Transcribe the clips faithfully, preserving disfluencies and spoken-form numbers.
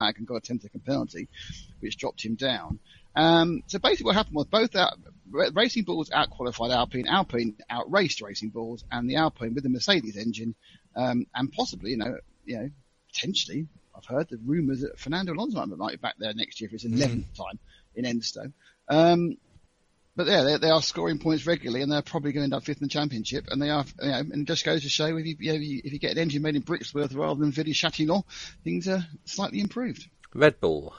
and got a ten second penalty, which dropped him down. Um, so basically what happened was both out, Racing Bulls out-qualified Alpine, Alpine out-raced Racing Bulls, and the Alpine with the Mercedes engine, um, and possibly, you know, you know, potentially, I've heard the rumours that Fernando Alonso might be back there next year for his eleventh mm. time in Enstone. Um, but yeah, they, they are scoring points regularly, and they're probably going to end up fifth in the championship, and they are, you know, and it just goes to show if you, you know, if you get an engine made in Brixworth rather than Villiers-Châtillon, things are slightly improved. Red Bull.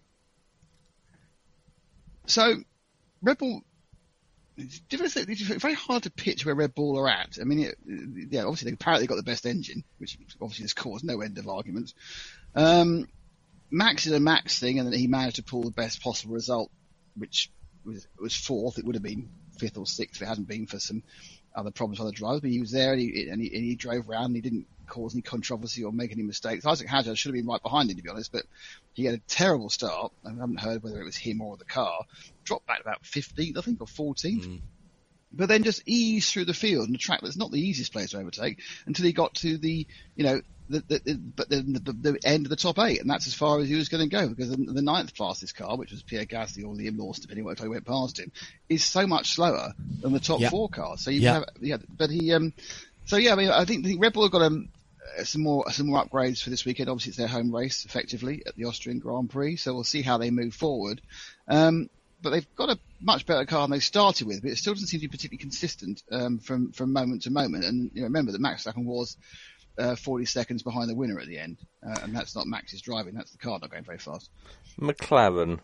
So, Red Bull, it's, it's very hard to pitch where Red Bull are at. I mean, it, yeah, obviously they've apparently got the best engine, which obviously has caused no end of arguments. Um, Max is a Max thing, and then he managed to pull the best possible result, which was, was fourth. It would have been fifth or sixth if it hadn't been for some other problems with other drivers. But he was there, and he, and he, and he drove around, and he didn't cause any controversy or make any mistakes. Isaac Hadjar should have been right behind him, to be honest, but he had a terrible start. I haven't heard whether it was him or the car. Dropped back about fifteenth, I think, or fourteenth. Mm. But then just eased through the field on a track that's not the easiest place to overtake until he got to the, you know, the, the, the, but the, the, the end of the top eight, and that's as far as he was going to go, because the, the ninth fastest car, which was Pierre Gasly or Liam Lawson, depending on what time he went past him, is so much slower than the top yep. four cars. So you yep. have, yeah, but he, um, so yeah, I mean, I think, I think Red Bull have got um, some more some more upgrades for this weekend. Obviously, it's their home race, effectively, at the Austrian Grand Prix, so we'll see how they move forward. Um, but they've got a much better car than they started with, but it still doesn't seem to be particularly consistent um, from from moment to moment. And you know, remember that Max Verstappen was uh, forty seconds behind the winner at the end, uh, and that's not Max's driving; that's the car not going very fast. McLaren.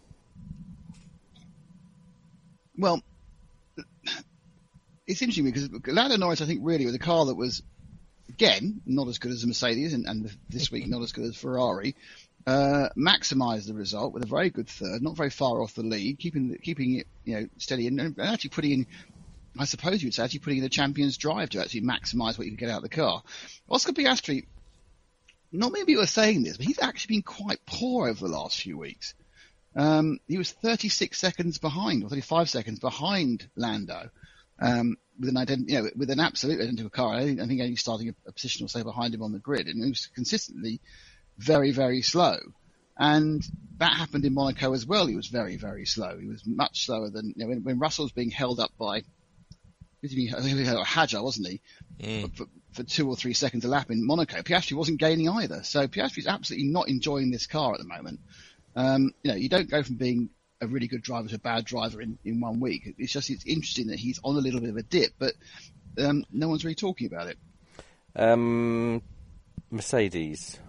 Well, it's interesting because Lando Norris, I think, really was a car that was, again, not as good as the Mercedes, and, and this week not as good as Ferrari. Uh, maximised the result with a very good third, not very far off the lead, keeping keeping it, you know, steady, and, and actually putting in, I suppose you would say, actually putting in the champion's drive to actually maximise what you can get out of the car. Oscar Piastri, not many people are saying this, but he's actually been quite poor over the last few weeks. Um, he was thirty-six seconds behind, or thirty-five seconds behind Lando, um, with an ident- you know, with an absolute identical car. I think, I think only starting a, a position or so behind him on the grid, and he was consistently very, very slow. And that happened in Monaco as well. He was very, very slow. He was much slower than, you know, when, when Russell was being held up by, Hadjar, wasn't he? Mm. For, for two or three seconds a lap in Monaco. Piastri wasn't gaining either. So Piastri's absolutely not enjoying this car at the moment. Um, you know, you don't go from being a really good driver to a bad driver in, in one week. It's just, it's interesting that he's on a little bit of a dip, but um, no one's really talking about it. Um, Mercedes.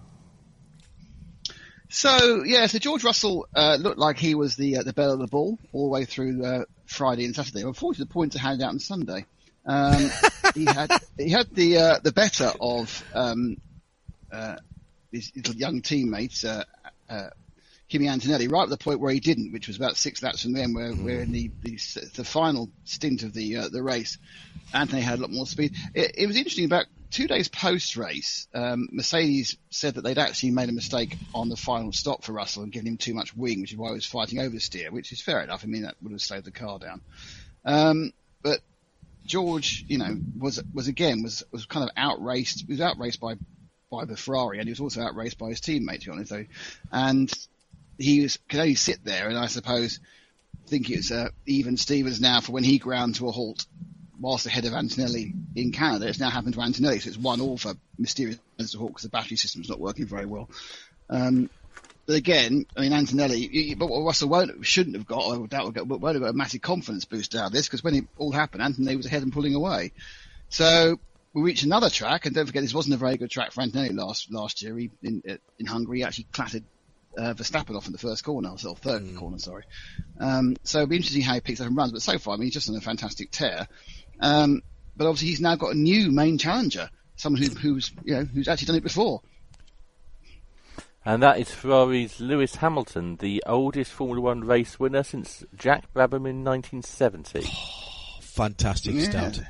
So, yeah, so George Russell uh, looked like he was the uh, the belle of the ball all the way through uh, Friday and Saturday. Unfortunately, the points are handed out on Sunday. Um, he had he had the uh, the better of um, uh, his, his young teammates, uh, uh, Kimi Antonelli, right at the point where he didn't, which was about six laps from the end, where, where in the, the the final stint of the uh, the race, Anthony had a lot more speed. It, it was interesting about two days post-race, um, Mercedes said that they'd actually made a mistake on the final stop for Russell and given him too much wing, which is why he was fighting oversteer, which is fair enough. I mean, that would have slowed the car down. Um, but George, you know, was was again was was kind of outraced. He was outraced by by the Ferrari, and he was also outraced by his teammate, to be honest, though. And he was, could only sit there, and I suppose think it's uh, even Stevens now for when he ground to a halt whilst ahead of Antonelli in Canada. It's now happened to Antonelli, so it's one all for mysterious to halt because the battery system's not working very well. Um, but again, I mean, Antonelli, but what Russell won't, shouldn't have got, I doubt, won't have got a massive confidence boost out of this, because when it all happened, Antonelli was ahead and pulling away. So we reached another track, and don't forget, this wasn't a very good track for Antonelli last last year. He, in, in Hungary, he actually clattered uh, Verstappen off in the first corner, or third mm. corner, sorry. Um, so it'll be interesting how he picks up and runs, but so far, I mean, he's just on a fantastic tear. Um, but obviously he's now got a new main challenger, someone who, who's, you know, who's actually done it before. And that is Ferrari's Lewis Hamilton, the oldest Formula One race winner since Jack Brabham in nineteen seventy. Oh, fantastic yeah. start.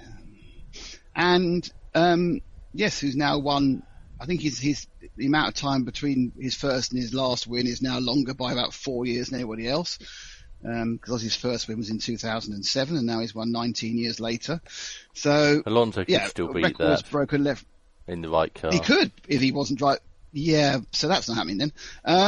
And, um, yes, who's now won, I think his, his, the amount of time between his first and his last win is now longer by about four years than anybody else. Um, because his first win was in two thousand seven, and now he's won nineteen years later. So Alonso could yeah, still beat that broken left in the right car. He could if he wasn't right. Yeah, so that's not happening then. Um,